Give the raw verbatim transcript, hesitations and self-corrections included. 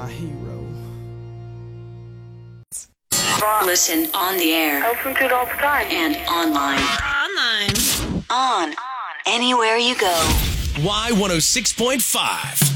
my hero. Listen on the air. I listen to it all the time. And online. Online. On. Anywhere you go. Y one oh six point five.